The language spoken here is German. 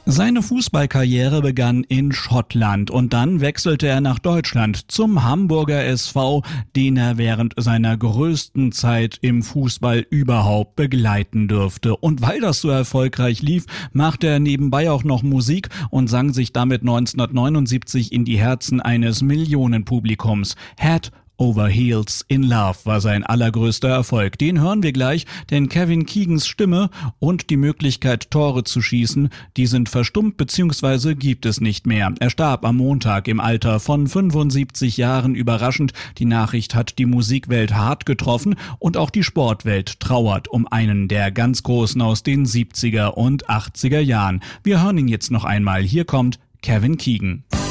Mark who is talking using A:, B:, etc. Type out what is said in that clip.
A: Seine Fußballkarriere begann in Schottland und dann wechselte er nach Deutschland zum Hamburger SV, den er während seiner größten Zeit im Fußball überhaupt begleiten durfte. Und weil das so erfolgreich lief, machte er nebenbei auch noch Musik und sang sich damit 1979 in die Herzen eines Millionenpublikums. Head Over Heels in Love war sein allergrößter Erfolg. Den hören wir gleich, denn Kevin Keegans Stimme und die Möglichkeit, Tore zu schießen, die sind verstummt bzw. gibt es nicht mehr. Er starb am Montag im Alter von 75 Jahren überraschend. Die Nachricht hat die Musikwelt hart getroffen und auch die Sportwelt trauert um einen der ganz Großen aus den 70er und 80er Jahren. Wir hören ihn jetzt noch einmal. Hier kommt Kevin Keegan.